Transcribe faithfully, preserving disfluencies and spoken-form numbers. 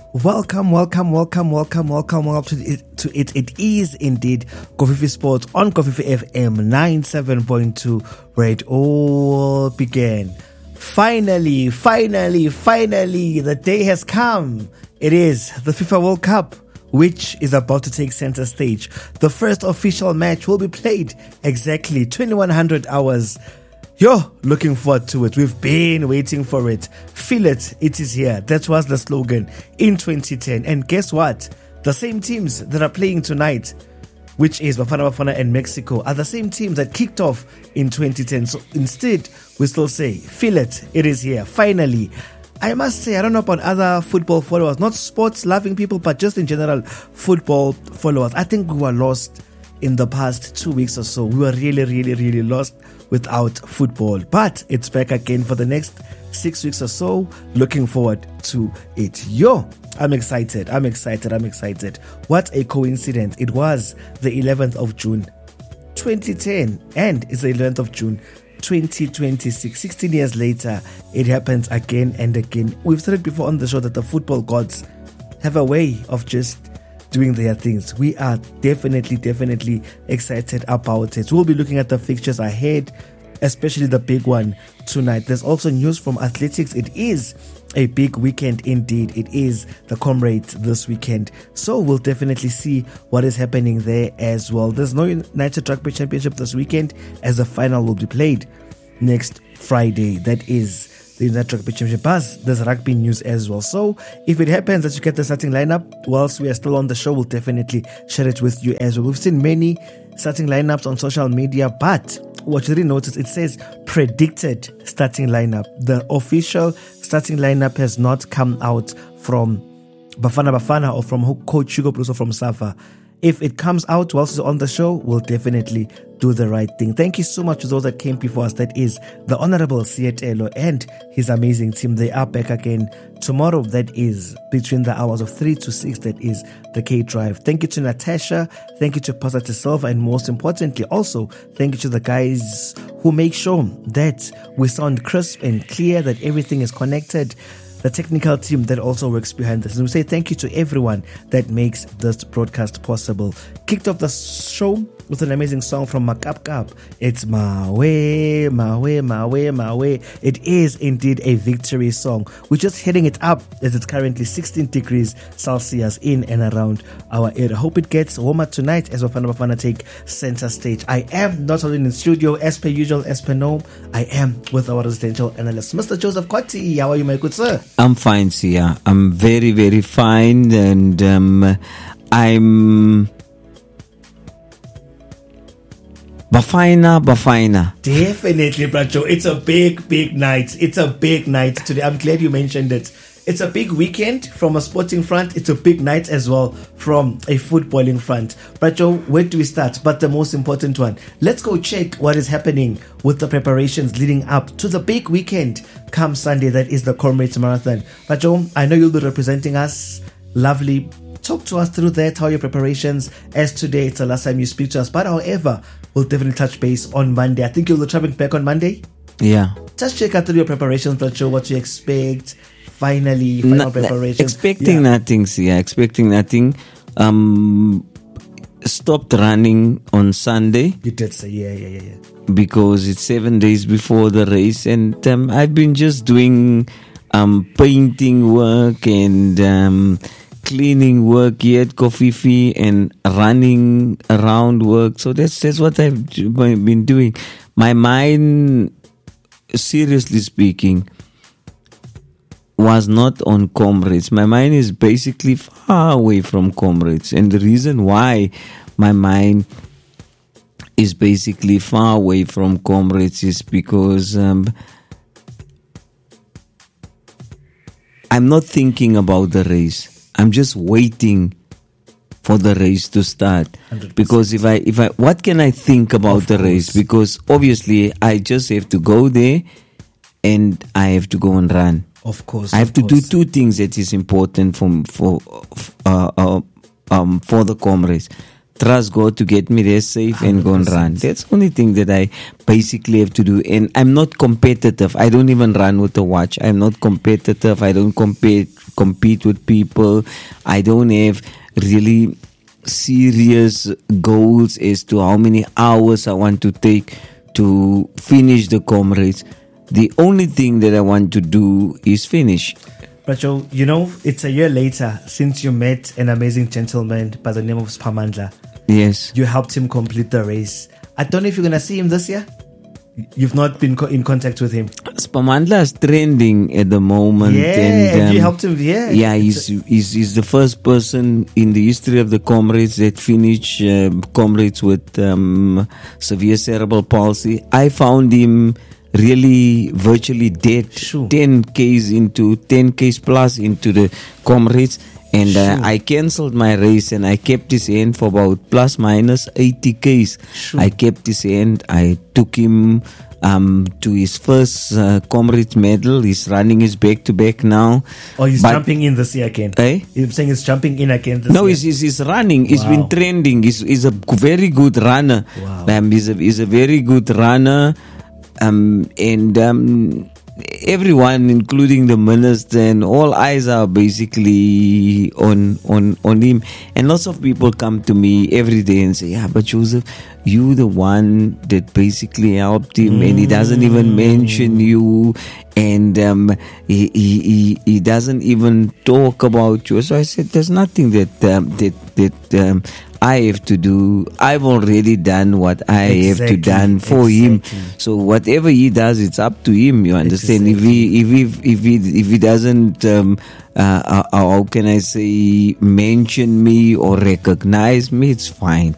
Welcome, welcome, welcome, welcome, welcome, welcome to it. To it, it is indeed Kofifi Sports on Kofifi F M ninety-seven point two, where it all began. Finally, finally, finally, the day has come. It is the FIFA World Cup, which is about to take center stage. The first official match will be played exactly twenty-one hundred hours. Yo, looking forward to it. We've been waiting for it. Feel it, it is here. That was the slogan in twenty ten. And guess what? The same teams that are playing tonight, which is Bafana Bafana and Mexico, are the same teams that kicked off in twenty ten. So instead, we still say, feel it, it is here. Finally, I must say, I don't know about other football followers, not sports-loving people, but just in general, football followers. I think we were lost in the past two weeks or so. We were really, really, really lost without football. But it's back again for the next six weeks or so. Looking forward to it. Yo, I'm excited. I'm excited. I'm excited. What a coincidence. It was the eleventh of June, twenty ten, and it's the eleventh of June, twenty twenty-six. sixteen years later, it happens again and again. We've said it before on the show that the football gods have a way of just doing their things. We are definitely, definitely excited about it. We'll be looking at the fixtures ahead, especially the big one tonight. There's also news from athletics. It is a big weekend indeed. It is the Comrades this weekend. So we'll definitely see what is happening there as well. There's no United Rugby Championship this weekend, as the final will be played next Friday. That is the United Rugby Championship. But there's rugby news as well. So if it happens that you get the starting lineup whilst we are still on the show, we'll definitely share it with you as well. We've seen many starting lineups on social media, but what you really notice, it says predicted starting lineup. The official starting lineup has not come out from Bafana Bafana or from Coach Hugo Broos or from Safa. If it comes out whilst it's on the show, we'll definitely do the right thing. Thank you so much to those that came before us. That is the Honorable Sietelo and his amazing team. They are back again tomorrow. That is between the hours of three to six. That is the K Drive. Thank you to Natasha. Thank you to Pastor Silva. And most importantly, also, thank you to the guys who make sure that we sound crisp and clear, that everything is connected. The technical team that also works behind this. And we say thank you to everyone that makes this broadcast possible. Kicked off the show with an amazing song from Makap Kap. It's My Way, My Way, My Way, My Way. It is indeed a victory song. We're just hitting it up as it's currently sixteen degrees Celsius in and around our area. Hope it gets warmer tonight as Bafana Bafana take center stage. I am not only in studio as per usual, as per norm. I am with our residential analyst, Mister Joseph Kotti. How are you, my good sir? I'm fine, Sia. I'm very, very fine, and um, I'm Bafina, Bafina. Definitely, Bracho. It's a big, big night. It's a big night today. I'm glad you mentioned it. It's a big weekend from a sporting front. It's a big night as well from a footballing front. Bracho, where do we start? But the most important one, let's go check what is happening with the preparations leading up to the big weekend come Sunday. That is the Comrades Marathon. Bracho, I know you'll be representing us. Lovely. Talk to us through that, how your preparations, as today it's the last time you speak to us. But however, we'll definitely touch base on Monday. I think you'll be traveling back on Monday. Yeah. Just check out through your preparations, Bracho, what you expect. Finally, final no, preparations. Expecting yeah. nothing, yeah, expecting nothing. Um, stopped running on Sunday. You did say, yeah, yeah, yeah, yeah. Because it's seven days before the race, and um, I've been just doing um, painting work and um, cleaning work here at Kofifi and running around work. So that's that's what I've been doing. My mind, seriously speaking, was not on Comrades. My mind is basically far away from Comrades. And the reason why my mind is basically far away from Comrades is because um, I'm not thinking about the race. I'm just waiting for the race to start. one hundred percent. Because if I, if I, what can I think about of the course. race? Because obviously I just have to go there and I have to go and run. Of course, I have of to course. do two things that is important for for uh, uh, um for the Comrades. Trust God to get me there safe and go and run. That's the only thing that I basically have to do. And I'm not competitive. I don't even run with a watch. I'm not competitive. I don't compete compete with people. I don't have really serious goals as to how many hours I want to take to finish the comrades. The only thing that I want to do is finish. But Joe, you know, it's a year later since you met an amazing gentleman by the name of Spamandla. Yes. You helped him complete the race. I don't know if you're going to see him this year. You've not been co- in contact with him. Spamandla is trending at the moment. Yeah, and, um, you helped him. Yeah, yeah, he's, he's he's the first person in the history of the comrades that finished uh, comrades with um, severe cerebral palsy. I found him really virtually dead. Sure. ten Ks into ten Ks plus into the comrades. And uh, Sure. I cancelled my race and I kept his hand for about plus minus eighty Ks. Sure. I kept his hand. I took him um, to his first uh, comrades medal. He's running his back to back now. Oh, he's But- jumping in this year again. Eh? I'm saying he's jumping in again this No, year. he's, he's, he's running. He's Wow. been trending. He's, he's a very good runner. Wow. Um, he's, a, he's a very good runner. Um, and um, everyone, including the minister, and all eyes are basically on, on, on him. And lots of people come to me every day and say, yeah, but Joseph, you the one that basically helped him, and he doesn't even mention you, and um, he, he, he, he doesn't even talk about you. So I said, there's nothing that um, that that um, I have to do. I've already done what I have to Exactly, done for him. exactly. So whatever he does, it's up to him. You understand? If he if he if he if he doesn't um, uh, uh, how can I say mention me or recognize me, it's fine.